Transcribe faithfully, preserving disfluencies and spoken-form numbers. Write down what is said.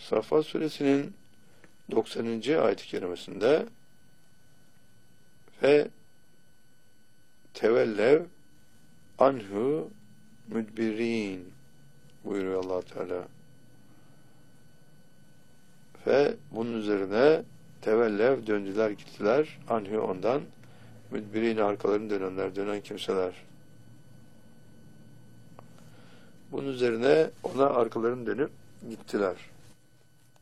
Saffat suresinin doksanıncı ayet-i kerimesinde ve tevellev anhu müdbirin buyuruyor Allah Teala. Ve bunun üzerine tevellev döndüler gittiler anhu ondan müdbirin arkalarını dönenler, dönen kimseler. Bunun üzerine ona arkalarını dönüp gittiler.